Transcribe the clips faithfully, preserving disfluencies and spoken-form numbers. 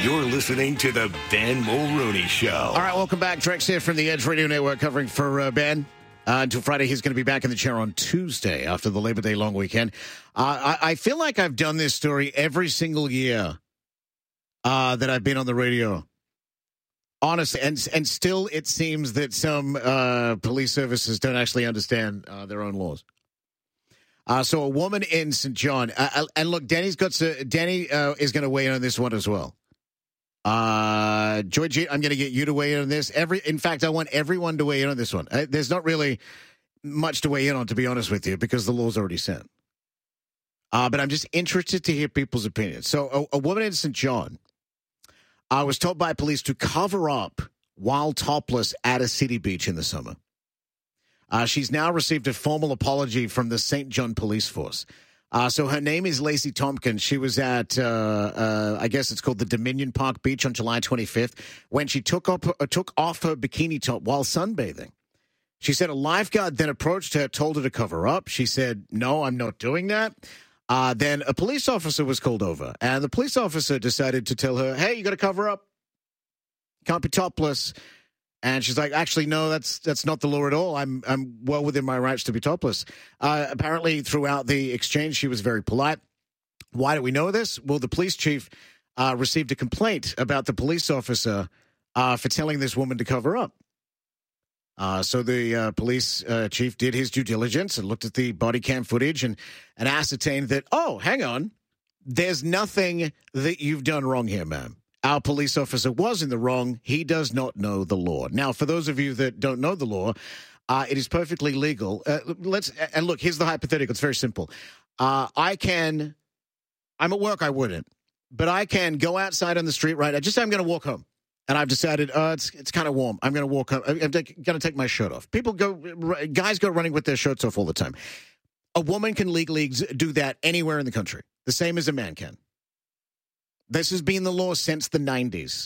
You're listening to the Ben Mulrooney Show. All right, welcome back. Drex here from the Edge Radio Network covering for uh, Ben. Uh, until Friday, he's going to be back in the chair on Tuesday after the Labor Day long weekend. Uh, I, I feel like I've done this story every single year uh, that I've been on the radio. Honestly, and and still it seems that some uh, police services don't actually understand uh, their own laws. Uh, so a woman in Saint John, uh, and look, Danny's got to, Danny uh, is going to weigh in on this one as well. Uh, Georgie, I'm going to get you to weigh in on this. Every, in fact, I want everyone to weigh in on this one. Uh, there's not really much to weigh in on, to be honest with you, because the law's already set. Uh, but I'm just interested to hear people's opinions. So a, a woman in Saint John uh, was told by police to cover up while topless at a city beach in the summer. Uh, she's now received a formal apology from the Saint John Police Force. Uh, so her name is Lacey Tompkins. She was at, uh, uh, I guess it's called the Dominion Park Beach on July twenty-fifth when she took, up, uh, took off her bikini top while sunbathing. She said a lifeguard then approached her, told her to cover up. She said, no, I'm not doing that. Uh, then a police officer was called over, and the police officer decided to tell her, hey, you got to cover up. Can't be topless. And she's like, actually, no, that's that's not the law at all. I'm I'm well within my rights to be topless. Uh, apparently, throughout the exchange, she was very polite. Why do we know this? Well, the police chief uh, received a complaint about the police officer uh, for telling this woman to cover up. Uh, so the uh, police uh, chief did his due diligence and looked at the body cam footage and, and ascertained that, oh, hang on, there's nothing that you've done wrong here, ma'am. Our police officer was in the wrong. He does not know the law. Now, for those of you that don't know the law, uh, it is perfectly legal. Uh, let's and look, here's the hypothetical. It's very simple. Uh, I can, I'm at work, I wouldn't, but I can go outside on the street, right? I just say I'm going to walk home. And I've decided, uh, it's it's kind of warm. I'm going to walk home. I'm going to take my shirt off. People go, guys go running with their shirts off all the time. A woman can legally do that anywhere in the country, the same as a man can. This has been the law since the nineties.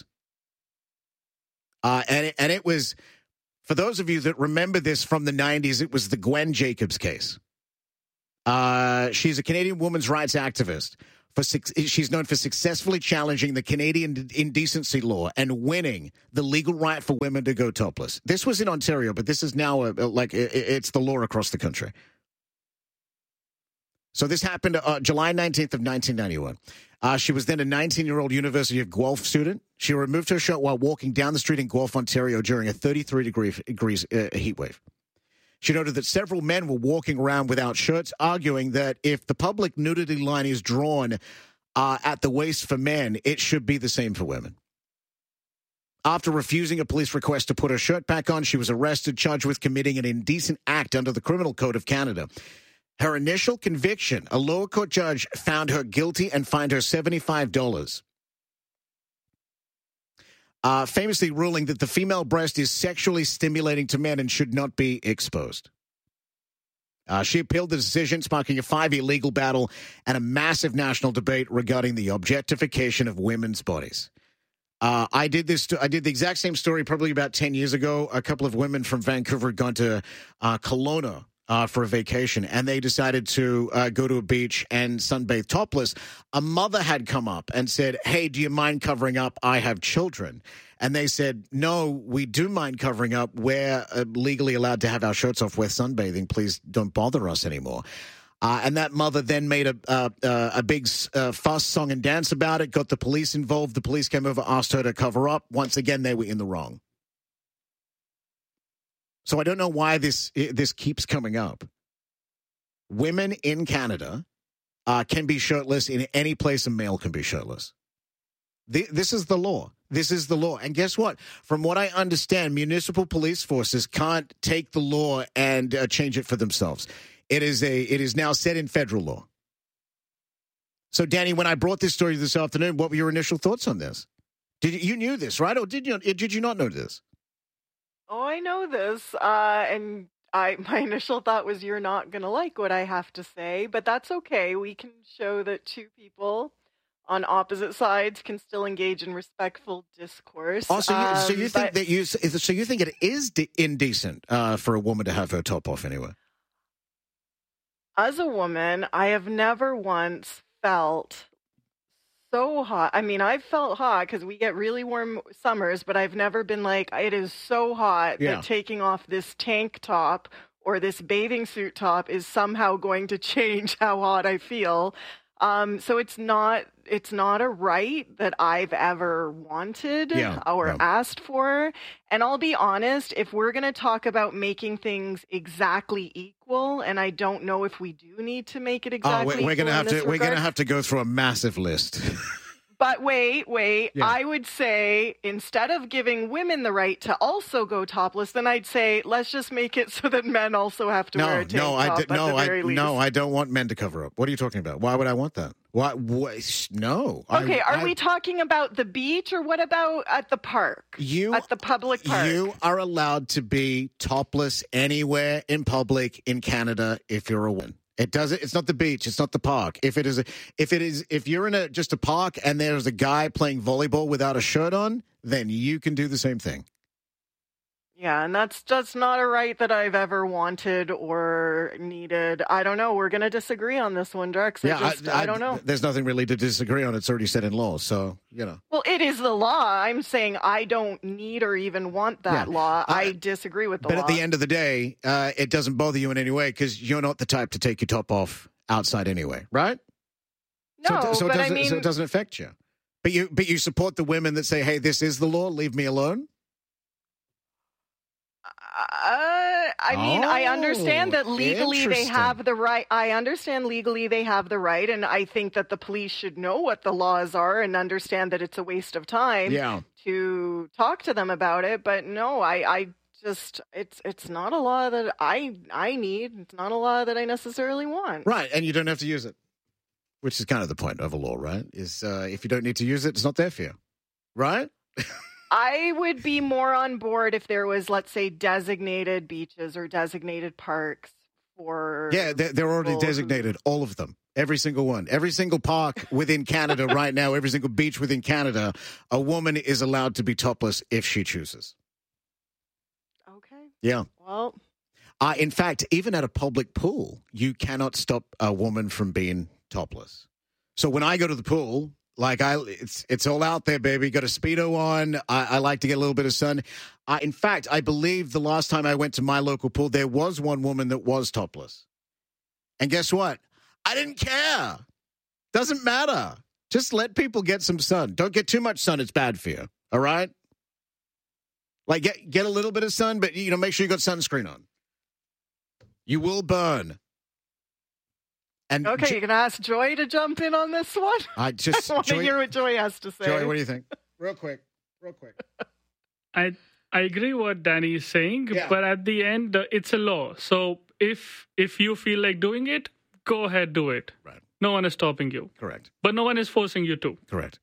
Uh, and, it, and it was, for those of you that remember this from the nineties, it was the Gwen Jacobs case. Uh, she's a Canadian women's rights activist. For She's known for successfully challenging the Canadian indecency law and winning the legal right for women to go topless. This was in Ontario, but this is now a, a, like it, it's the law across the country. So this happened uh, July nineteenth of nineteen ninety-one. Uh, she was then a nineteen-year-old University of Guelph student. She removed her shirt while walking down the street in Guelph, Ontario during a thirty-three degree degrees uh, heat wave. She noted that several men were walking around without shirts, arguing that if the public nudity line is drawn uh, at the waist for men, it should be the same for women. After refusing a police request to put her shirt back on, she was arrested, charged with committing an indecent act under the Criminal Code of Canada. Her initial conviction, a lower court judge found her guilty and fined her seventy-five dollars. Uh, famously ruling that the female breast is sexually stimulating to men and should not be exposed. Uh, she appealed the decision, sparking a five-year legal battle and a massive national debate regarding the objectification of women's bodies. Uh, I did this. I did the exact same story probably about ten years ago. A couple of women from Vancouver had gone to uh, Kelowna Uh, for a vacation, and they decided to uh, go to a beach and sunbathe topless. A mother had come up and said, hey, do you mind covering up? I have children. And they said, no, we do mind covering up. We're uh, legally allowed to have our shirts off. We're sunbathing. Please don't bother us anymore. Uh, and that mother then made a uh, uh, a big uh, fuss, song, and dance about it, got the police involved. The police came over, asked her to cover up. Once again, they were in the wrong. So I don't know why this this keeps coming up. Women in Canada uh, can be shirtless in any place a male can be shirtless. The, this is the law. This is the law. And guess what? From what I understand, municipal police forces can't take the law and uh, change it for themselves. It is a it is now set in federal law. So, Danny, when I brought this story this afternoon, what were your initial thoughts on this? Did you, you knew this, right? Or did you did you not know this? Oh, I know this, uh, and I my initial thought was you're not going to like what I have to say, but that's okay. We can show that two people on opposite sides can still engage in respectful discourse. Oh, so you, um, so you think but, that you so you think it is de- indecent uh, for a woman to have her top off anyway? As a woman, I have never once felt so hot. I mean, I've felt hot because we get really warm summers, but I've never been like, it is so hot Yeah. that taking off this tank top or this bathing suit top is somehow going to change how hot I feel. Um, so it's not it's not a right that I've ever wanted Yeah, or yeah. asked for. And I'll be honest, if we're going to talk about making things exactly equal, and I don't know if we do need to make it Oh, exactly we're, we're equal gonna in have to this we're gonna regard. have to go through a massive list. But wait, wait. Yeah. I would say instead of giving women the right to also go topless, then I'd say let's just make it so that men also have to wear No, a tank no, I top d- at no, the I very least. no, I don't want men to cover up. What are you talking about? Why would I want that? Why? What? No. I- Okay, are I- we talking about the beach or what about at the park? You At the public park? You are allowed to be topless anywhere in public in Canada if you're a woman. It doesn't. It's not the beach. It's not the park. If it is, a, if it is, if you're in a just a park and there's a guy playing volleyball without a shirt on, then you can do the same thing. Yeah, and that's just not a right that I've ever wanted or needed. I don't know. We're going to disagree on this one, Drex. I yeah, just, I, don't know. There's nothing really to disagree on. It's already said in law, so you know. Well, it is the law. I'm saying I don't need or even want that Yeah. law. Uh, I disagree with the But law. at the end of the day, uh, it doesn't bother you in any way because you're not the type to take your top off outside anyway, right? no, so, it- so it but I doesn't, mean, so it doesn't affect you. But you, but you support the women that say, "Hey, this is the law. Leave me alone." Uh, I mean, I understand Oh, that legally they interesting. have the right. I understand legally they have the right, and I think that the police should know what the laws are and understand that it's a waste of time Yeah. to talk to them about it. But no, I, I just it's it's not a law that I I need. It's not a law that I necessarily want. Right, and you don't have to use it, which is kind of the point of a law, right? Is uh, if you don't need to use it, it's not there for you, right? I would be more on board if there was, let's say, designated beaches or designated parks for. Yeah, they're, they're already people who- designated, all of them, every single one, every single park within Canada right now, every single beach within Canada, a woman is allowed to be topless if she chooses. Okay. Yeah. Well. Uh, in fact, even at a public pool, you cannot stop a woman from being topless. So when I go to the pool, like I, it's it's all out there, baby. Got a Speedo on. I, I like to get a little bit of sun. Uh, in fact, I believe the last time I went to my local pool, there was one woman that was topless. And guess what? I didn't care. Doesn't matter. Just let people get some sun. Don't get too much sun. It's bad for you. All right? Like, get, get a little bit of sun, but, you know, make sure you got sunscreen on. You will burn. And Okay, Jo- you're going to ask Joy to jump in on this one? I just I want to Joy, hear what Joy has to say. Joy, what do you think? Real quick, real quick. I I agree what Danny is saying, Yeah. but at the end, uh, it's a law. So if if you feel like doing it, go ahead, do it. Right. No one is stopping you, Correct. but no one is forcing you to. Correct.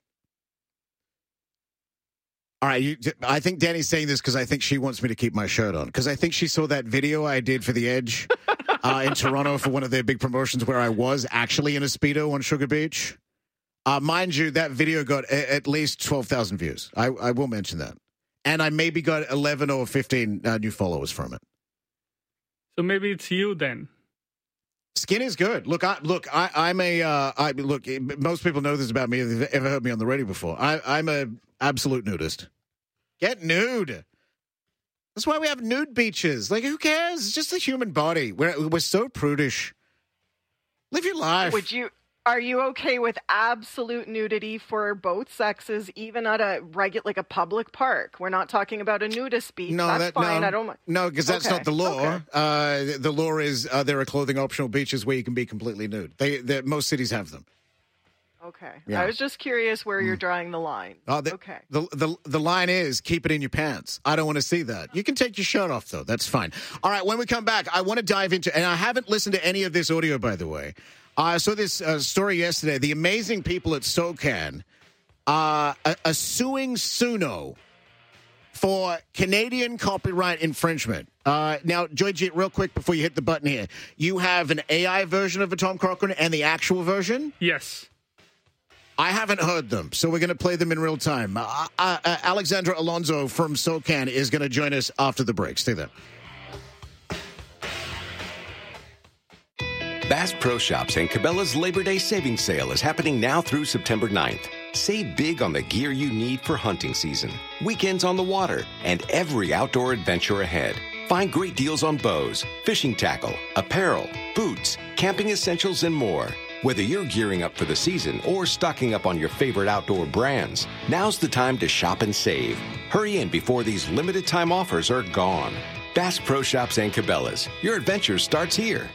All right, you, I think Danny's saying this because I think she wants me to keep my shirt on because I think she saw that video I did for The Edge uh, in Toronto for one of their big promotions where I was actually in a Speedo on Sugar Beach. Uh, mind you, that video got a- at least twelve thousand views. I, I will mention that. And I maybe got eleven or fifteen uh, new followers from it. So maybe it's you then. Skin is good. Look, I look. I, I'm a. Uh, I look. Most people know this about me. If they've ever heard me on the radio before, I, I'm a absolute nudist. Get nude. That's why we have nude beaches. Like, who cares? It's just a human body. We're we're so prudish. Live your life. Would you? Are you okay with absolute nudity for both sexes, even at a regular, like a public park? We're not talking about a nudist beach. No, that's that, fine. no, I don't. no, because that's Okay, not the law. okay. Uh, the law is uh, there are clothing optional beaches where you can be completely nude. They, they most cities have them. Okay. Yeah. I was just curious where you're drawing the line. Oh, the, okay. The, the the line is keep it in your pants. I don't want to see that. You can take your shirt off, though. That's fine. All right, when we come back, I want to dive into, and I haven't listened to any of this audio, by the way. Uh, I saw this uh, story yesterday. The amazing people at SOCAN uh, are, are suing Suno for Canadian copyright infringement. Uh, now, Joy, real quick before you hit the button here, you have an A I version of a Tom Cochrane and the actual version? Yes. I haven't heard them, so we're going to play them in real time. Uh, uh, uh, Alexandra Alonso from SOCAN is going to join us after the break. Stay there. Bass Pro Shops and Cabela's Labor Day Savings Sale is happening now through September ninth. Save big on the gear you need for hunting season, weekends on the water, and every outdoor adventure ahead. Find great deals on bows, fishing tackle, apparel, boots, camping essentials, and more. Whether you're gearing up for the season or stocking up on your favorite outdoor brands, now's the time to shop and save. Hurry in before these limited time offers are gone. Bass Pro Shops and Cabela's. Your adventure starts here.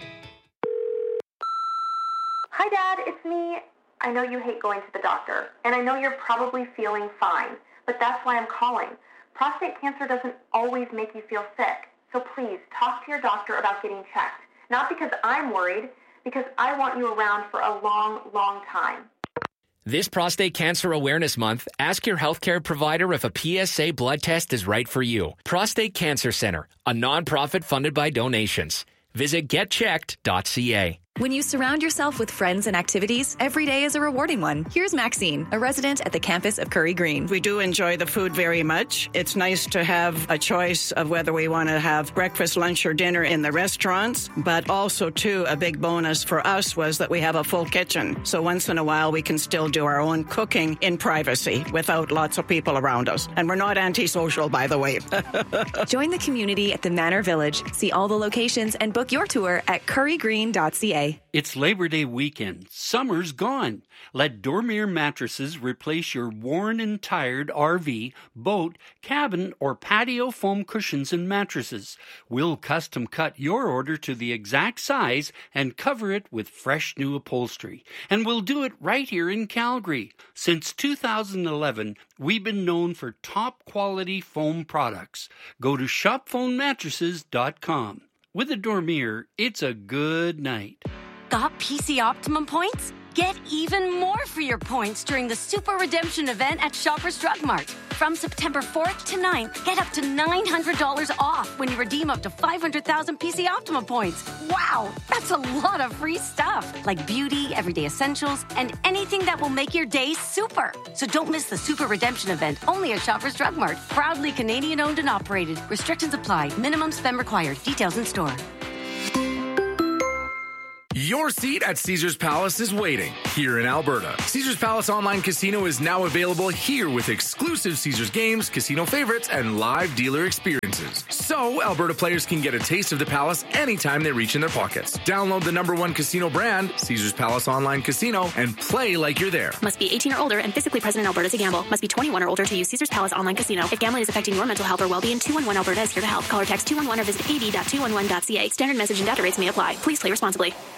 Hi, Dad. It's me. I know you hate going to the doctor, and I know you're probably feeling fine, but that's why I'm calling. Prostate cancer doesn't always make you feel sick, so please talk to your doctor about getting checked. Not because I'm worried, because I want you around for a long, long time. This Prostate Cancer Awareness Month, ask your healthcare provider if a P S A blood test is right for you. Prostate Cancer Center, a nonprofit funded by donations. Visit get checked dot c a. When you surround yourself with friends and activities, every day is a rewarding one. Here's Maxine, a resident at the campus of Curry Green. We do enjoy the food very much. It's nice to have a choice of whether we want to have breakfast, lunch, or dinner in the restaurants. But also, too, a big bonus for us was that we have a full kitchen. So once in a while, we can still do our own cooking in privacy without lots of people around us. And we're not antisocial, by the way. Join the community at the Manor Village. See all the locations and book your tour at curry green dot c a. It's Labor Day weekend. Summer's gone. Let Dormier Mattresses replace your worn and tired R V, boat, cabin, or patio foam cushions and mattresses. We'll custom cut your order to the exact size and cover it with fresh new upholstery. And we'll do it right here in Calgary. Since two thousand eleven, we've been known for top quality foam products. Go to shop foam mattresses dot com. With a Dormier, it's a good night. Got P C Optimum points? Get even more for your points during the Super Redemption event at Shoppers Drug Mart. From September fourth to ninth, get up to nine hundred dollars off when you redeem up to five hundred thousand P C Optimum points. Wow, that's a lot of free stuff, like beauty, everyday essentials, and anything that will make your day super. So don't miss the Super Redemption event, only at Shoppers Drug Mart. Proudly Canadian owned and operated. Restrictions apply. Minimum spend required. Details in store. Your seat at Caesars Palace is waiting here in Alberta. Caesars Palace Online Casino is now available here with exclusive Caesars games, casino favorites, and live dealer experiences. So Alberta players can get a taste of the Palace anytime they reach in their pockets. Download the number one casino brand, Caesars Palace Online Casino, and play like you're there. Must be eighteen or older and physically present in Alberta to gamble. Must be twenty-one or older to use Caesars Palace Online Casino. If gambling is affecting your mental health or well-being, two one one Alberta is here to help. Call or text two one one or visit a b dot two one one dot c a. Standard message and data rates may apply. Please play responsibly.